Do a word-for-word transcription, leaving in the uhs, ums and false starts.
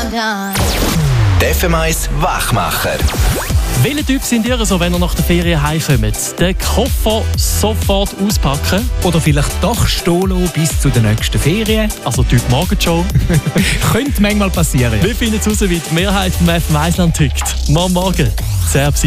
Der F M eins Wachmacher. Welcher Typ sind ihr, so, wenn ihr nach der Ferien heimkommt? Den Koffer sofort auspacken? Oder vielleicht doch stehen lassen bis zu den nächsten Ferien. Also Typ Morgenshow. Könnte manchmal passieren. Ja. Wir finden es raus, wie die Mehrheit vom F M eins Land tickt. Morgen Morgen. Sehr